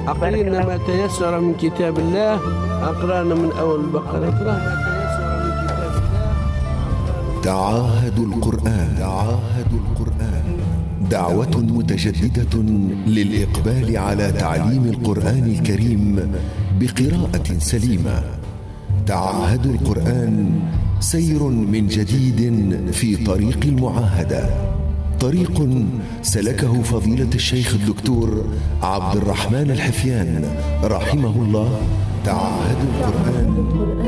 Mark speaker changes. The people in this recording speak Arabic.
Speaker 1: أقرأنا ما تيسر من كتاب الله. أقرأنا من أول البقرة.
Speaker 2: تعاهدوا القرآن. تعاهدوا القرآن دعوة متجددة للإقبال على تعليم القرآن الكريم بقراءة سليمة. تعاهدوا القرآن سير من جديد في طريق المعاهدة، طريق سلكه فضيلة الشيخ الدكتور عبد الرحمن الحفيان رحمه الله. تعاهدوا القرآن